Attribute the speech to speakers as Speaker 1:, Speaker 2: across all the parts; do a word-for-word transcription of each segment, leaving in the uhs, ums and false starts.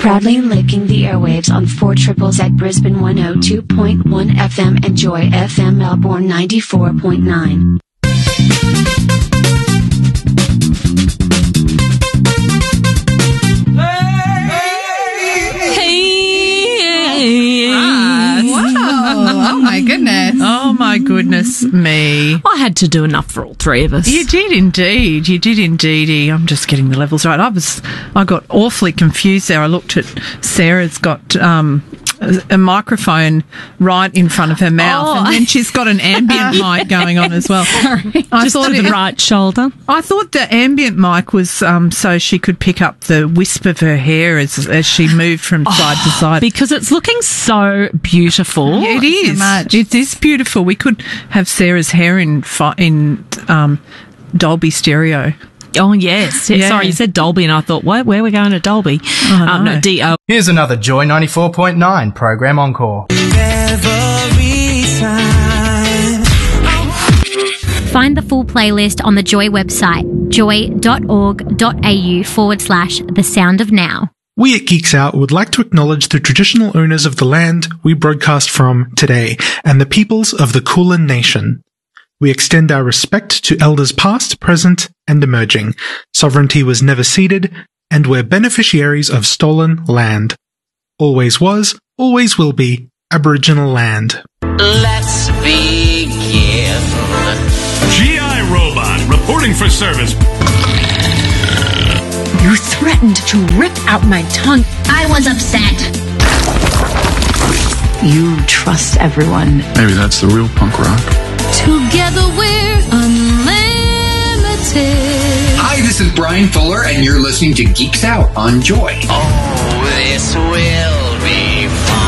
Speaker 1: Proudly licking the airwaves on four triples at Brisbane one oh two point one F M and Joy F M Melbourne ninety-four point nine.
Speaker 2: Oh my goodness.
Speaker 3: Oh my goodness me.
Speaker 4: I had to do enough for all three of us.
Speaker 3: You did indeed. You did indeed. I'm just getting the levels right. I was, I got awfully confused there. I looked at Sarah's got um, a, a microphone right in front of her mouth,
Speaker 4: Oh.
Speaker 3: and then she's got an ambient mic going on as well.
Speaker 4: Sorry.
Speaker 3: I
Speaker 4: Just
Speaker 3: thought
Speaker 4: to the
Speaker 3: it-
Speaker 4: right shoulder.
Speaker 3: I thought the ambient mic was um, so she could pick up the wisp of her hair as as she moved from side to side.
Speaker 4: Because it's looking so beautiful.
Speaker 3: Yeah, it is.
Speaker 2: much.
Speaker 3: It is beautiful. We could have Sarah's hair in fi- in um, Dolby stereo.
Speaker 4: Oh, yes.
Speaker 3: Yeah.
Speaker 4: Sorry, you said Dolby, and I thought, what? Where are we going to Dolby?
Speaker 3: Oh,
Speaker 4: um,
Speaker 3: no.
Speaker 4: no, D O.
Speaker 5: Here's another Joy ninety-four point nine program encore.
Speaker 6: Find the full playlist on the Joy website, joy.org.au forward slash the sound of now.
Speaker 7: We at Geeks Out would like to acknowledge the traditional owners of the land we broadcast from today and the peoples of the Kulin Nation. We extend our respect to elders past, present, and emerging. Sovereignty was never ceded, and we're beneficiaries of stolen land. Always was, always will be, Aboriginal land.
Speaker 8: Let's begin.
Speaker 9: G I Robot, reporting for service.
Speaker 10: You threatened to rip out my tongue.
Speaker 6: I was upset.
Speaker 10: You trust everyone.
Speaker 11: Maybe that's the real punk rock.
Speaker 6: Together we're unlimited.
Speaker 12: Hi, this is Brian Fuller, and you're listening to Geeks Out on Joy.
Speaker 8: Oh, this will be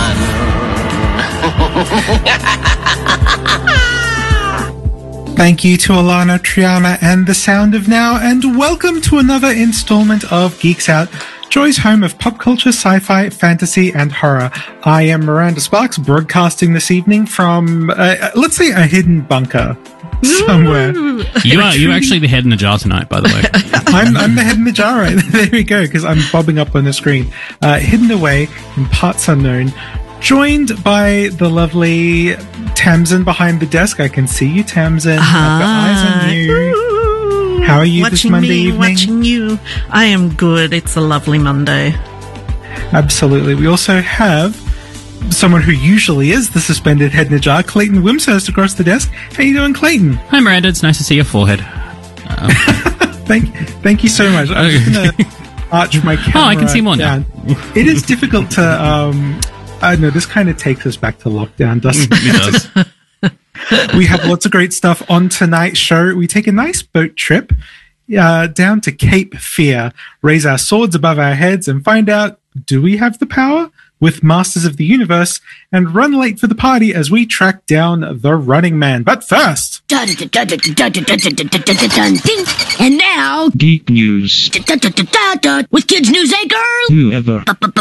Speaker 8: fun.
Speaker 7: Thank you to Alana, Triana, and The Sound of Now, and welcome to another installment of Geeks Out, Joy's home of pop culture, sci-fi, fantasy, and horror. I am Miranda Sparks, broadcasting this evening from, uh, let's say, a hidden bunker somewhere.
Speaker 13: You are you actually the head in the jar tonight, by the way.
Speaker 7: I'm, I'm the head in the jar, right? There we go, because I'm bobbing up on the screen. Uh, hidden away in parts unknown, joined by the lovely Tamsin behind the desk. I can see you, Tamsin. I've got eyes on you. How are you
Speaker 14: watching
Speaker 7: this Monday
Speaker 14: me,
Speaker 7: evening?
Speaker 14: Watching you. I am good. It's a lovely Monday.
Speaker 7: Absolutely. We also have someone who usually is the suspended head in a jar, Clayton Wimshurst, across the desk. How you doing, Clayton?
Speaker 13: Hi, Miranda. It's nice to see your forehead. Um,
Speaker 7: thank, thank you so much. I'm just going to arch my camera.
Speaker 13: Oh, I can see more now.
Speaker 7: down. It is difficult to. Um, I don't know. This kind of takes us back to lockdown, doesn't it?
Speaker 13: It does.
Speaker 7: We have lots of great stuff on tonight's show. We take a nice boat trip uh, down to Cape Fear, raise our swords above our heads, and find out, do we have the power? With Masters of the Universe, and run late for the party as we track down the Running Man. But first...
Speaker 6: And now...
Speaker 11: Geek News.
Speaker 6: With Kids News Anchor...
Speaker 11: Whoever.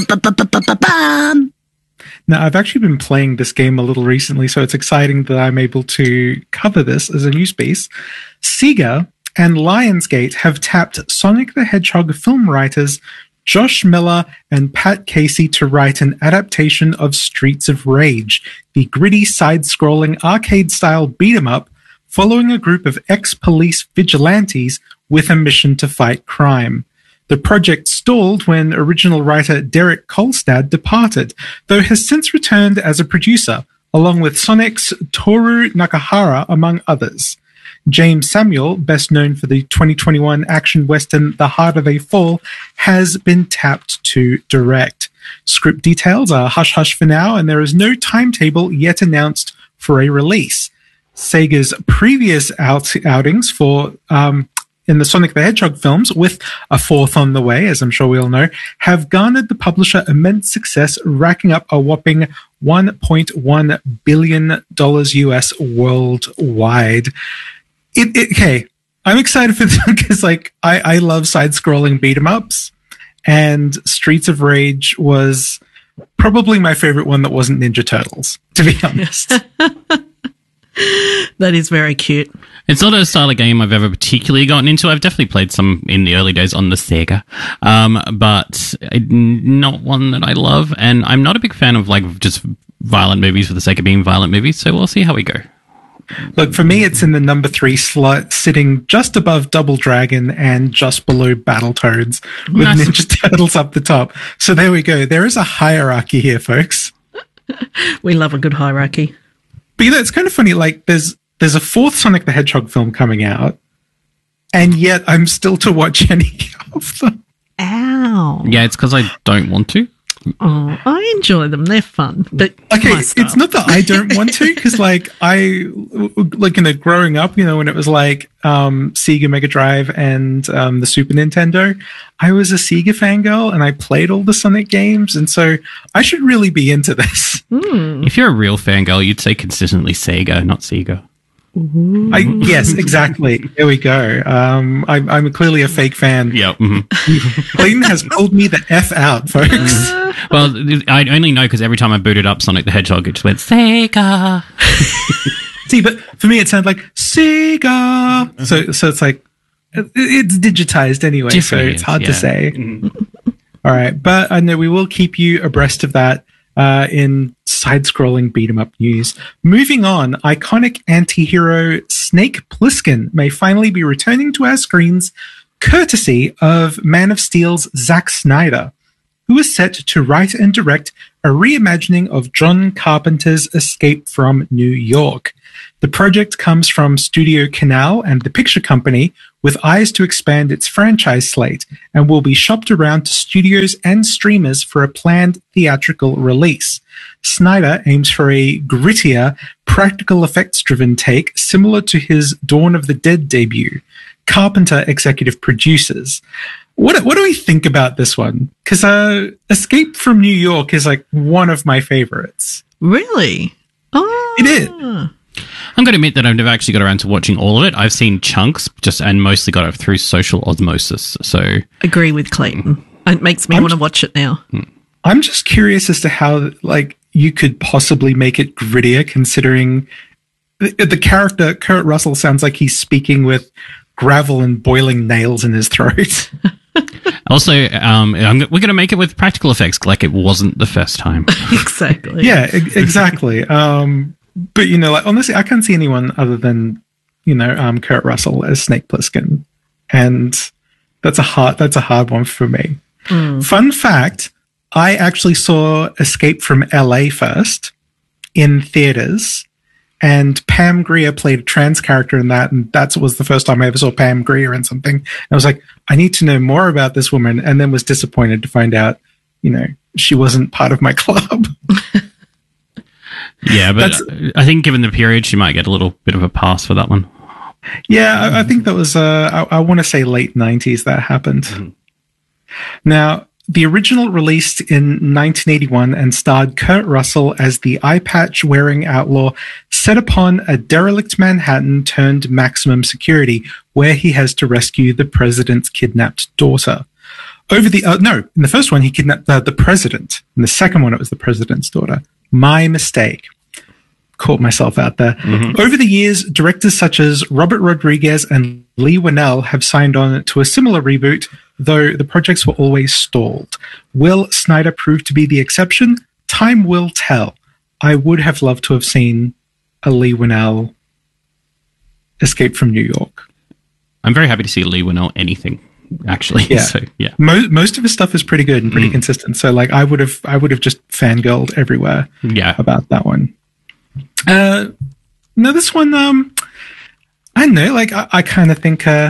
Speaker 7: Now, I've actually been playing this game a little recently, so it's exciting that I'm able to cover this as a news piece. Sega and Lionsgate have tapped Sonic the Hedgehog film writers Josh Miller and Pat Casey to write an adaptation of Streets of Rage, the gritty side-scrolling arcade-style beat-em-up following a group of ex-police vigilantes with a mission to fight crime. The project stalled when original writer Derek Kolstad departed, though has since returned as a producer, along with Sonic's Toru Nakahara, among others. James Samuel, best known for the twenty twenty-one action western The Harder They Fall, has been tapped to direct. Script details are hush-hush for now, and there is no timetable yet announced for a release. Sega's previous out- outings for... Um, in the Sonic the Hedgehog films, with a fourth on the way, as I'm sure we all know, have garnered the publisher immense success, racking up a whopping one point one billion dollars U S worldwide. It, it, okay, I'm excited for this because, like, I, I love side-scrolling beat-em-ups, and Streets of Rage was probably my favorite one that wasn't Ninja Turtles, to be honest.
Speaker 14: That is very cute.
Speaker 13: It's not a style of game I've ever particularly gotten into. I've definitely played some in the early days on the Sega, um, but not one that I love. And I'm not a big fan of like just violent movies for the sake of being violent movies. So we'll see how we go.
Speaker 7: Look, for me, it's in the number three slot, sitting just above Double Dragon and just below Battletoads, with
Speaker 14: Nice.
Speaker 7: Ninja Turtles up the top. So there we go. There is a hierarchy here, folks.
Speaker 14: We love a good hierarchy.
Speaker 7: But you know, it's kind of funny. Like, there's there's a fourth Sonic the Hedgehog film coming out, and yet I'm still to watch any of them.
Speaker 14: Ow.
Speaker 13: Yeah, it's because I don't want to.
Speaker 14: Oh, I enjoy them. They're fun. But
Speaker 7: Okay,
Speaker 14: my style.
Speaker 7: it's not that I don't want to, because like I, like, you know, growing up, you know, when it was like um, Sega Mega Drive and um, the Super Nintendo, I was a Sega fangirl and I played all the Sonic games, and so I should really be into this.
Speaker 14: Mm.
Speaker 13: If you're a real fangirl, you'd say consistently Sega, not Sega.
Speaker 7: I, yes, exactly. There we go. Um, I'm, I'm clearly a fake fan.
Speaker 13: Yep. Mm-hmm.
Speaker 7: Clayton has called me the F out, folks.
Speaker 13: Well, I only know because every time I booted up Sonic the Hedgehog, it just went Sega.
Speaker 7: See, but for me, it sounded like Sega. So, so it's like it- it's digitized anyway, so
Speaker 13: Different,
Speaker 7: it's hard
Speaker 13: yeah.
Speaker 7: to say. All right, but I know we will keep you abreast of that uh, in side-scrolling beat-em-up news. Moving on, iconic anti-hero Snake Plissken may finally be returning to our screens, courtesy of Man of Steel's Zack Snyder, who is set to write and direct a reimagining of John Carpenter's Escape from New York. The project comes from Studio Canal and the Picture Company, with eyes to expand its franchise slate, and will be shopped around to studios and streamers for a planned theatrical release. Snyder aims for a grittier, practical effects-driven take similar to his Dawn of the Dead debut. Carpenter executive producers. What what do we think about this one? Because uh, Escape from New York is like one of my favorites.
Speaker 14: Really? Oh.
Speaker 7: It is.
Speaker 13: I'm going to admit that I've never actually got around to watching all of it. I've seen chunks, just and mostly got it through social osmosis. So
Speaker 14: Agree with Clayton. It makes me
Speaker 7: I'm
Speaker 14: want to watch it now.
Speaker 7: I'm just curious as to how like you could possibly make it grittier, considering the, the character Kurt Russell sounds like he's speaking with gravel and boiling nails in his throat.
Speaker 13: Also, um, I'm, we're going to make it with practical effects, like it wasn't the first time.
Speaker 14: Exactly.
Speaker 7: Yeah, e- exactly. um, but you know, like honestly, I can't see anyone other than you know um, Kurt Russell as Snake Plissken, and that's a hard that's a hard one for me.
Speaker 14: Mm.
Speaker 7: Fun fact: I actually saw Escape from L A first in theaters, and Pam Grier played a trans character in that, and that was the first time I ever saw Pam Grier in something. And I was like, I need to know more about this woman, and then was disappointed to find out, you know, she wasn't part of my club.
Speaker 13: Yeah, but I think given the period, she might get a little bit of a pass for that one.
Speaker 7: Yeah, I, I think that was, uh, I, I want to say late nineties that happened. Mm-hmm. Now, the original released in nineteen eighty-one and starred Kurt Russell as the eye patch wearing outlaw set upon a derelict Manhattan turned maximum security, where he has to rescue the president's kidnapped daughter. Over the, uh, no, in the first one, he kidnapped uh, the president. In the second one, it was the president's daughter. My mistake. Caught myself out there. Mm-hmm. Over the years, directors such as Robert Rodriguez and Lee Winnell have signed on to a similar reboot, though the projects were always stalled. Will Snyder prove to be the exception? Time will tell. I would have loved to have seen a Lee Winnell Escape from New York.
Speaker 13: I'm very happy to see Lee Winnell anything, actually.
Speaker 7: Yeah.
Speaker 13: So, yeah.
Speaker 7: Most, most of his stuff is pretty good and pretty mm. consistent. So, like, I would have, I would have just fangirled everywhere.
Speaker 13: Yeah.
Speaker 7: About that one. Uh, no, this one, um, I don't know, like, I, I kind of think, uh,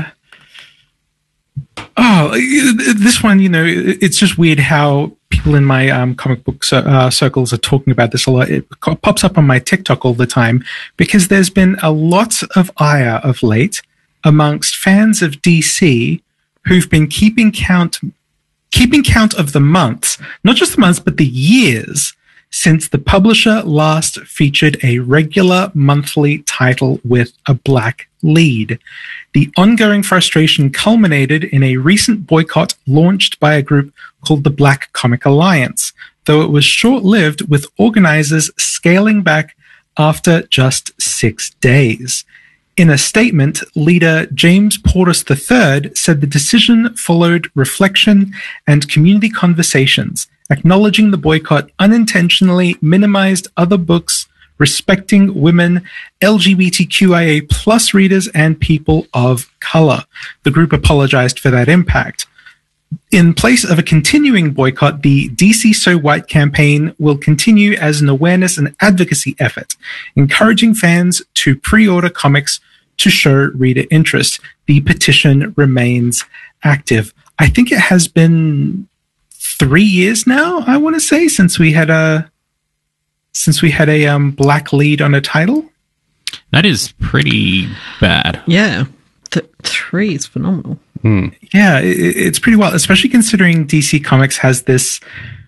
Speaker 7: oh, this one, you know, it's just weird how people in my um, comic book uh, circles are talking about this a lot. It pops up on my TikTok all the time because there's been a lot of ire of late amongst fans of D C who've been keeping count, keeping count of the months, not just the months, but the years since the publisher last featured a regular monthly title with a black lead. The ongoing frustration culminated in a recent boycott launched by a group called the Black Comic Alliance, though it was short-lived, with organizers scaling back after just six days. In a statement, leader James Portis the third said the decision followed reflection and community conversations, acknowledging the boycott unintentionally minimized other books respecting women, L G B T Q I A plus readers, and people of color. The group apologized for that impact. In place of a continuing boycott, the D C So White campaign will continue as an awareness and advocacy effort, encouraging fans to pre-order comics to show reader interest. The petition remains active. I think it has been three years now, I want to say, since we had a since we had a um, black lead on a title.
Speaker 13: That is pretty bad.
Speaker 14: Yeah. Th- three is phenomenal.
Speaker 13: Hmm.
Speaker 7: Yeah, it, it's pretty well, especially considering D C Comics has this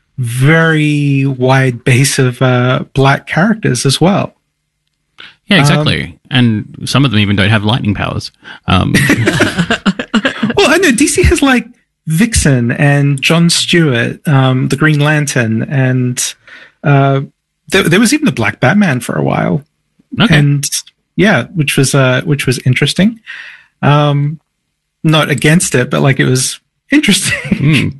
Speaker 7: very wide base of uh, black characters as well.
Speaker 13: Yeah, exactly.
Speaker 7: Um,
Speaker 13: and some of them even don't have lightning powers. Um.
Speaker 7: Well, I know D C has like Vixen and Jon Stewart, um, the Green Lantern, and uh, there, there was even the Black Batman for a while.
Speaker 13: Okay.
Speaker 7: And yeah, which was uh, which was interesting. Um, not against it, but like it was interesting.
Speaker 13: Mm.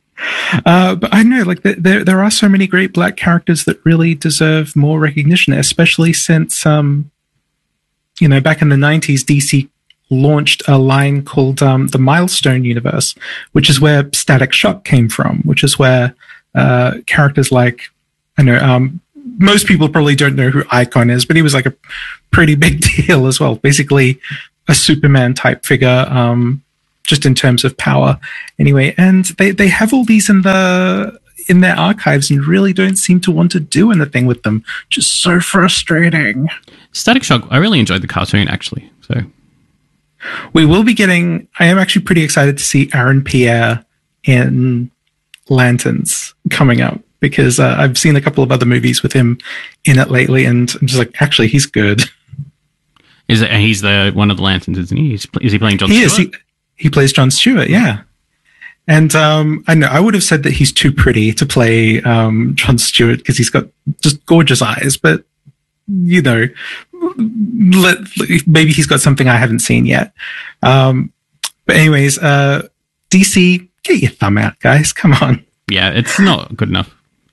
Speaker 7: Uh, but I know, like, there there are so many great black characters that really deserve more recognition, especially since, um, you know, back in the nineties, D C launched a line called um, the Milestone Universe, which is where Static Shock came from, which is where uh, characters like, I know, um, most people probably don't know who Icon is, but he was like a pretty big deal as well. Basically, a Superman type figure. Um, just in terms of power anyway. And they, they have all these in the in their archives and really don't seem to want to do anything with them. Just so frustrating.
Speaker 13: Static Shock, I really enjoyed the cartoon, actually. So
Speaker 7: we will be getting, I am actually pretty excited to see Aaron Pierre in Lanterns coming up, because uh, I've seen a couple of other movies with him in it lately, and I'm just like, actually, he's good.
Speaker 13: Is it, he's the one of the Lanterns, isn't he? Is, is he playing Jon
Speaker 7: he
Speaker 13: Stewart?
Speaker 7: Is, he, He plays Jon Stewart, yeah. And um, I know I would have said that he's too pretty to play um, Jon Stewart because he's got just gorgeous eyes, but you know, let, maybe he's got something I haven't seen yet. Um, but anyways, uh, D C, get your thumb out, guys. Come on.
Speaker 13: Yeah, it's not good enough.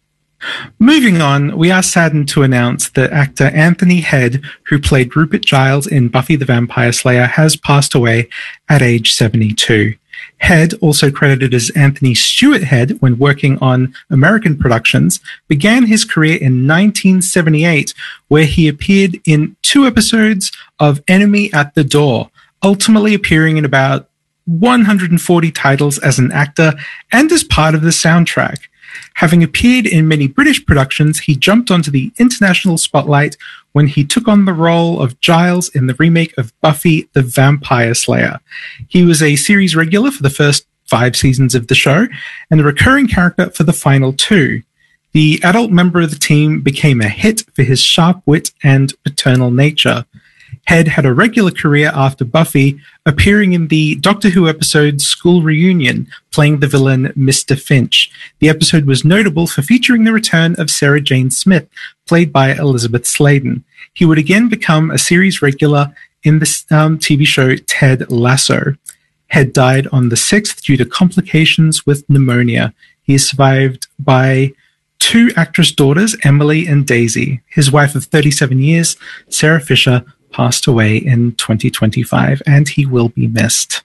Speaker 7: Moving on, we are saddened to announce that actor Anthony Head, who played Rupert Giles in Buffy the Vampire Slayer, has passed away at age seventy-two. Head, also credited as Anthony Stewart Head when working on American productions, began his career in nineteen seventy-eight, where he appeared in two episodes of Enemy at the Door, ultimately appearing in about one hundred forty titles as an actor and as part of the soundtrack. Having appeared in many British productions, he jumped onto the international spotlight when he took on the role of Giles in the remake of Buffy the Vampire Slayer. He was a series regular for the first five seasons of the show and a recurring character for the final two. The adult member of the team became a hit for his sharp wit and paternal nature. Head had a regular career after Buffy, appearing in the Doctor Who episode School Reunion, playing the villain Mister Finch. The episode was notable for featuring the return of Sarah Jane Smith, played by Elizabeth Sladen. He would again become a series regular in the um, T V show Ted Lasso. Head died on the sixth due to complications with pneumonia. He is survived by two actress daughters, Emily and Daisy. His wife of thirty-seven years, Sarah Fisher, passed away in twenty twenty-five, and he will be missed.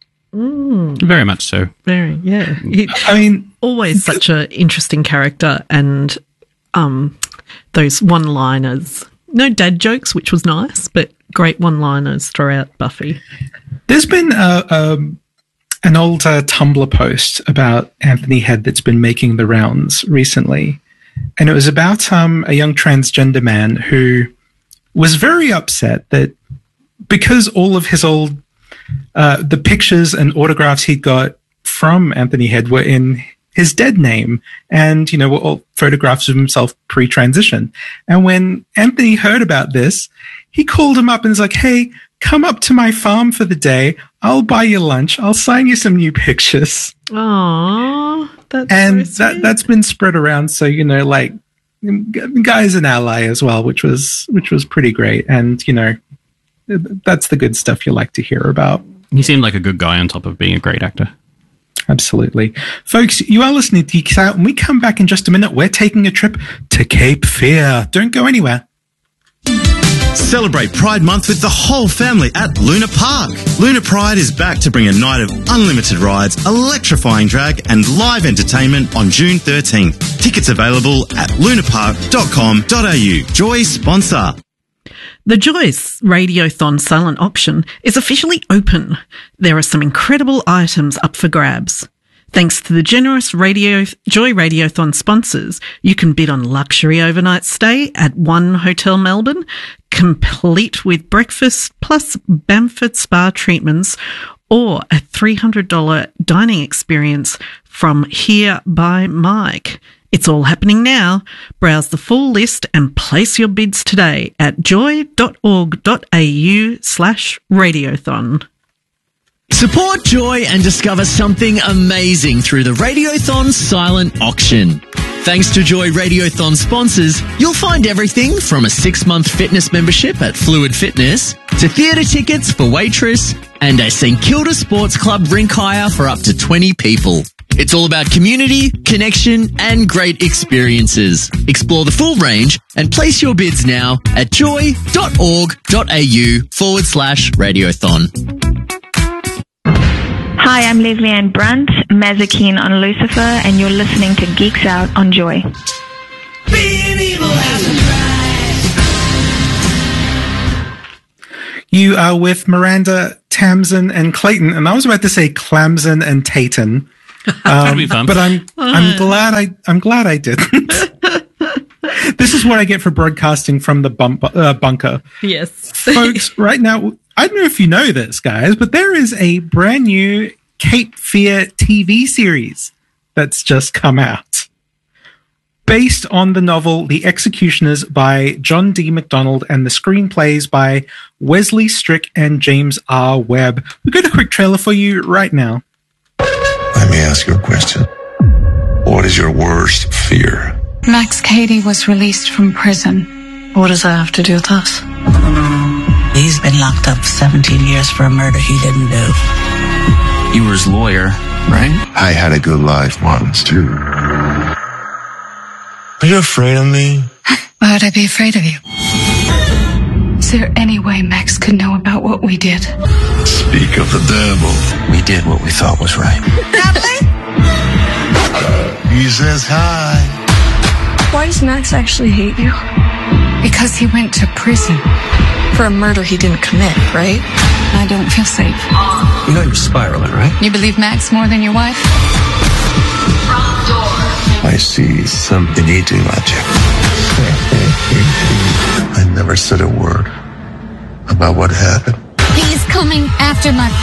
Speaker 14: Mm.
Speaker 13: Very much so.
Speaker 14: Very, yeah. He,
Speaker 7: I mean,
Speaker 14: always such an interesting character, and um, those one-liners. No dad jokes, which was nice, but great one-liners throughout Buffy.
Speaker 7: There's been a, um, an old uh, Tumblr post about Anthony Head that's been making the rounds recently, and it was about um, a young transgender man who was very upset that because all of his old, uh, the pictures and autographs he got from Anthony Head were in his dead name and, you know, were all photographs of himself pre-transition. And when Anthony heard about this, he called him up and was like, hey, come up to my farm for the day. I'll buy you lunch. I'll sign you some new pictures.
Speaker 14: Aww, that's
Speaker 7: and
Speaker 14: so
Speaker 7: that, that's been spread around. So, you know, like, guy's an ally as well, which was which was pretty great. And you know, That's the good stuff you like to hear about.
Speaker 13: He seemed like a good guy on top of being a great actor.
Speaker 7: Absolutely. Folks, you are listening to Geeks Out. When we come back in just a minute, we're taking a trip to Cape Fear. Don't go anywhere.
Speaker 15: Celebrate Pride Month with the whole family at Luna Park. Luna Pride is back to bring a night of unlimited rides, electrifying drag and live entertainment on June thirteenth. Tickets available at lunapark dot com dot a u. Joy sponsor.
Speaker 14: The Joyce Radiothon silent auction is officially open. There are some incredible items up for grabs. Thanks to the generous Radio Joy Radiothon sponsors, you can bid on luxury overnight stay at One Hotel Melbourne, complete with breakfast plus Bamford Spa treatments, or a three hundred dollars dining experience from Here by Mike. It's all happening now. Browse the full list and place your bids today at joy dot org dot a u slash radiothon.
Speaker 16: Support Joy and discover something amazing through the Radiothon silent auction. Thanks to Joy Radiothon sponsors, you'll find everything from a six-month fitness membership at Fluid Fitness to theatre tickets for Waitress and a St Kilda Sports Club rink hire for up to twenty people. It's all about community, connection, and great experiences. Explore the full range and place your bids now at joy dot org dot a u forward slash radiothon.
Speaker 17: Hi, I'm Leslie Ann Brunt, Mazikeen on Lucifer, and you're listening to Geeks Out on Joy.
Speaker 7: You are with Miranda, Tamsin, and Clayton, and I was about to say Clamson and Tayton.
Speaker 13: That'd be fun.
Speaker 7: But I'm I'm glad I I'm glad I didn't. This is what I get for broadcasting from the bump, uh, bunker.
Speaker 14: Yes.
Speaker 7: Folks, right now, I don't know if you know this, guys, but there is a brand new Cape Fear T V series that's just come out. Based on the novel The Executioners by John D. MacDonald and the screenplays by Wesley Strick and James R. Webb. We've got a quick trailer for you right now.
Speaker 18: Let me ask you a question. What is your worst fear?
Speaker 10: Max Cady was released from prison. What does that have to do with us?
Speaker 19: He's been locked up seventeen years for a murder he didn't do.
Speaker 18: You were his lawyer, right? I had a good life once, too. Are you afraid of me?
Speaker 10: Why would I be afraid of you? Is there any way Max could know about what we did?
Speaker 18: Speak of the devil. We did what we thought was right. He says hi.
Speaker 10: Why does Max actually hate you? Because he went to prison for a murder he didn't commit, right? I don't feel safe.
Speaker 18: You know you're spiraling, right?
Speaker 10: You believe Max more than your wife?
Speaker 18: I see something you do, Magic. I never said a word about what happened.
Speaker 6: He's coming after my